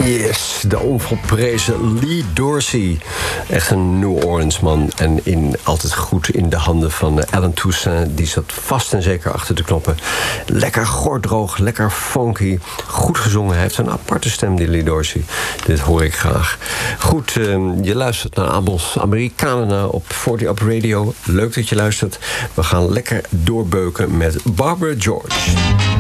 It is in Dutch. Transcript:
Yes, de onvolprezen Lee Dorsey. Echt een New Orleans man. En altijd goed in de handen van Allen Toussaint. Die zat vast en zeker achter de knoppen. Lekker gordroog, lekker funky. Goed gezongen. Hij heeft een aparte stem, die Lee Dorsey. Dit hoor ik graag. Goed, je luistert naar Abels Americana op 40 Up Radio. Leuk dat je luistert. We gaan lekker doorbeuken met Barbara George.